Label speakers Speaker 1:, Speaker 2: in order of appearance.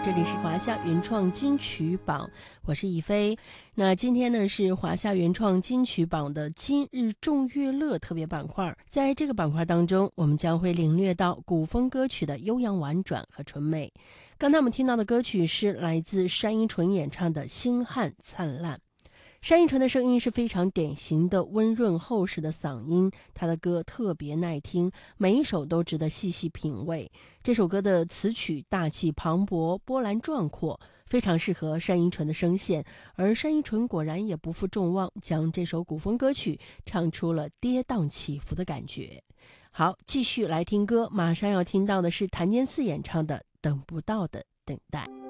Speaker 1: 这里是华夏原创金曲榜，我是以飞。那今天呢是华夏原创金曲榜的今日众乐乐特别板块，在这个板块当中，我们将会领略到古风歌曲的悠扬婉转和纯美。刚才我们听到的歌曲是来自单依纯演唱的《星汉灿烂》。单依纯的声音是非常典型的温润厚实的嗓音，她的歌特别耐听，每一首都值得细细品味。这首歌的词曲大气磅礴，波澜壮阔，非常适合单依纯的声线，而单依纯果然也不负众望，将这首古风歌曲唱出了跌宕起伏的感觉。好，继续来听歌，马上要听到的是谭健次演唱的《等不到的等待》。